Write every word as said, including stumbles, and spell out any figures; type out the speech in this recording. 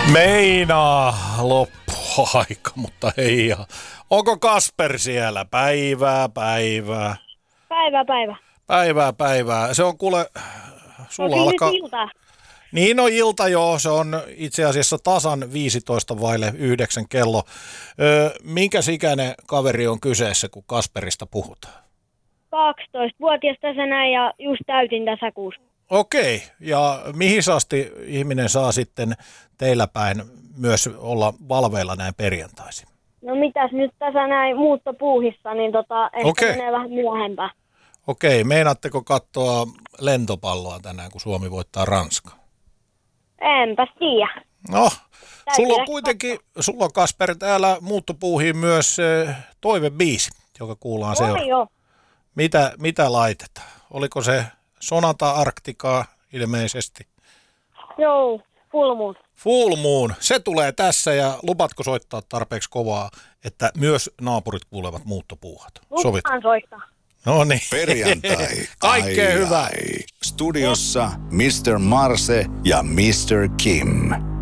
Meinaa loppuaika, mutta ei ihan. Onko Kasper siellä? Päivää, päivää. Päivää, päivä. Päivää, päivää. Se on kuule, sulla no, alkaa... ilta. Niin on ilta joo, se on itse asiassa tasan viisitoista vaille yhdeksän kello. Öö, minkäs ikäinen kaveri on kyseessä, kun Kasperista puhutaan? kaksitoistavuotias tässä näin ja just täytin tässä kuussa. Okei, ja mihin asti ihminen saa sitten teillä päin myös olla valveilla näin perjantaisin? No mitäs nyt tässä näin muuttopuuhissa, niin tota, ehkä Okei. menee vähän myöhempään. Okei, meinaatteko katsoa lentopalloa tänään, kun Suomi voittaa Ranskaa? Enpäs tiedä. No, Täytyy sulla on ehkä kuitenkin, sulla on Kasper täällä muuttopuuhiin myös eh, toivebiisi, joka kuullaan Oli seuraavaksi. jo. Mitä, mitä laitetaan? Oliko se Sonata Arcticaa ilmeisesti? Joo, full moon. Full Moon, se tulee tässä ja lupaatko soittaa tarpeeksi kovaa, että myös naapurit kuulevat muuttopuuhat? Sovit? Lupaan soittaa. No niin. Perjantai. Kaikkea Ai, hyvää. ai. Studiossa mister Marse ja mister Kim.